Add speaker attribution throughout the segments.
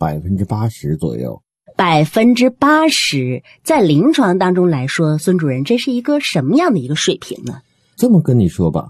Speaker 1: 80%左右。
Speaker 2: 80%，在临床当中来说，孙主任，这是一个什么样的一个水平呢？
Speaker 1: 这么跟你说吧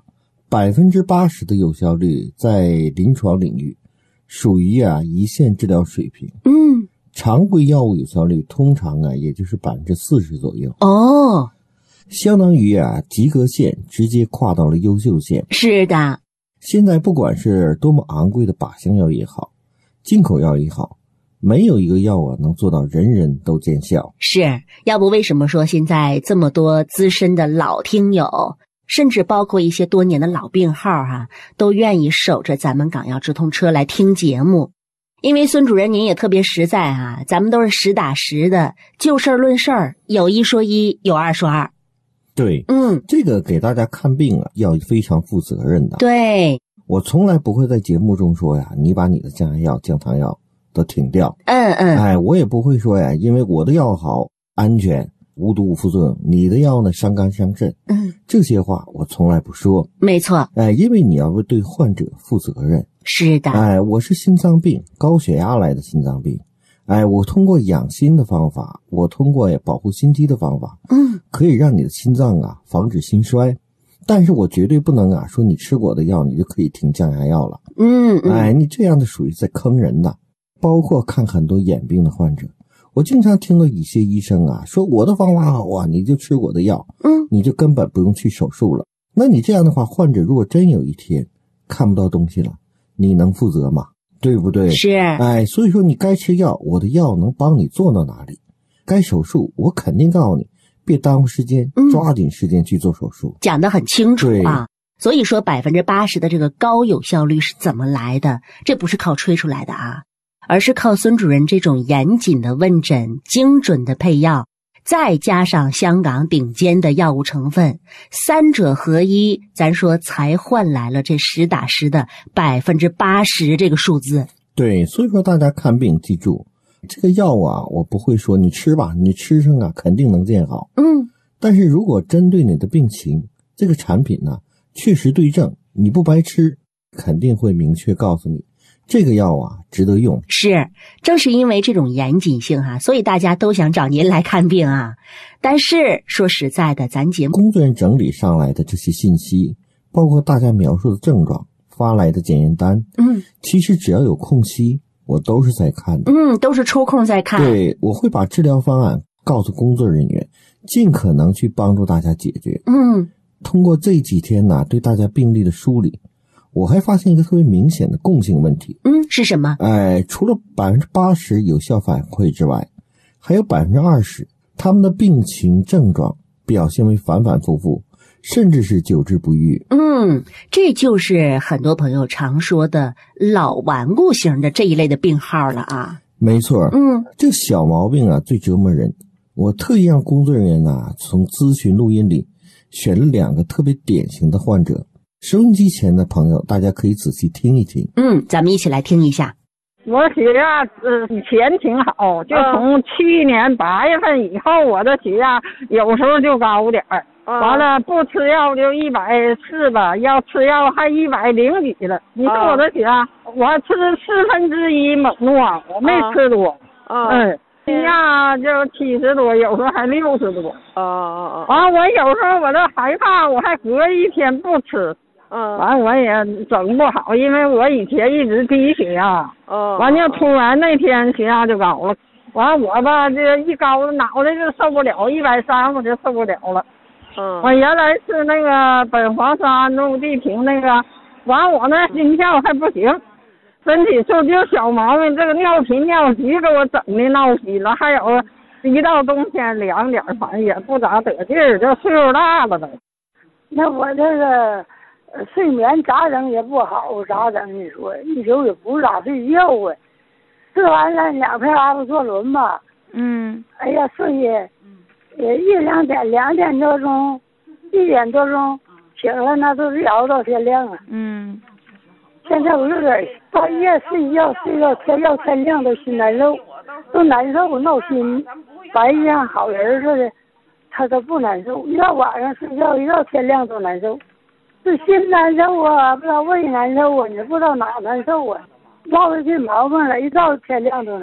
Speaker 1: ，80%的有效率在临床领域属于一线治疗水平。常规药物有效率通常也就是40%左右。
Speaker 2: 哦，
Speaker 1: 相当于及格线直接跨到了优秀线。
Speaker 2: 是的。
Speaker 1: 现在不管是多么昂贵的靶向药也好，进口药也好，没有一个药能做到人人都见效。
Speaker 2: 是，要不为什么说现在这么多资深的老听友，甚至包括一些多年的老病号都愿意守着咱们港药直通车来听节目？因为孙主任您也特别实在咱们都是实打实的，就事论事儿，有一说一，有二说二。
Speaker 1: 对，这个给大家看病要非常负责任的。
Speaker 2: 对，
Speaker 1: 我从来不会在节目中说你把你的降压药、降糖药都停掉。我也不会说因为我的药好、安全、无毒无副作用，你的药呢伤肝伤肾。这些话我从来不说。
Speaker 2: 没错。
Speaker 1: 因为你要对患者负责任。
Speaker 2: 是的。
Speaker 1: 我是心脏病，高血压来的心脏病。我通过养心的方法，我通过保护心肌的方法，可以让你的心脏防止心衰。但是我绝对不能说你吃我的药你就可以停降压药了。你这样的属于在坑人的。包括看很多眼病的患者，我经常听到一些医生说我的方法好你就吃我的药，你就根本不用去手术了。那你这样的话，患者如果真有一天看不到东西了，你能负责吗？对不对？
Speaker 2: 是。
Speaker 1: 所以说你该吃药，我的药能帮你做到哪里？该手术，我肯定告诉你，别耽误时间，抓紧时间去做手术。
Speaker 2: 讲得很清楚所以说80%的这个高有效率是怎么来的？这不是靠吹出来的而是靠孙主任这种严谨的问诊、精准的配药，再加上香港顶尖的药物成分，三者合一，咱说才换来了这实打实的80%这个数字。
Speaker 1: 对，所以说大家看病记住，这个药我不会说你吃吧，你吃上肯定能见好。但是如果针对你的病情，这个产品确实对症，你不白吃，肯定会明确告诉你这个药值得用。
Speaker 2: 是，正是因为这种严谨性所以大家都想找您来看病但是说实在的，咱节目
Speaker 1: 工作人员整理上来的这些信息，包括大家描述的症状，发来的检验单，其实只要有空隙，我都是在看的。
Speaker 2: 都是抽空在看。
Speaker 1: 对，我会把治疗方案告诉工作人员，尽可能去帮助大家解决。通过这几天对大家病例的梳理，我还发现一个特别明显的共性问题。
Speaker 2: 是什么？
Speaker 1: 除了80%有效反馈之外，还有20%他们的病情症状表现为反反复复，甚至是久治不愈。这就是很多朋友常说的老顽固型的这一类的病号了没错。这小毛病最折磨人。我特意让工作人员从咨询录音里选了2个特别典型的患者。收音机前的朋友，大家可以仔细听一听。
Speaker 2: 咱们一起来听一下。
Speaker 3: 我血压以前挺好，就从去年8月份以后，我的血压有时候就高点儿。完了不吃药就140吧，要吃药还100几了。你说我的血压，我吃1/4猛诺，我没吃多。血压就70多，有时候还60多。完我有时候我都害怕，我还隔一天不吃。完我也整不好，因为我以前一直低血压。完就突然那天血压就高了。完我吧这一高脑袋就受不了，130我就受不了了。我原来是那个苯黄酸氯地平那个，完我那心跳还不行，身体素就小毛病，这个尿频尿急给我整的闹心了，还有一到冬天凉点，反正也不咋得劲儿，这岁数大了都。
Speaker 4: 那我这个睡眠咋整也不好，咋整？你说一宿也不咋睡觉吃完了2片阿布唑仑吧，哎呀睡也1-2点，2点多钟，1点多钟醒了，那都是熬到天亮现在我有点半夜睡觉到天亮都心难受，都难受闹心，白天好人似的，他都不难受，一到晚上睡觉一到天亮都难受，是心难受不知道胃难受你不知道哪难受闹出去毛病了，一到天亮都难受。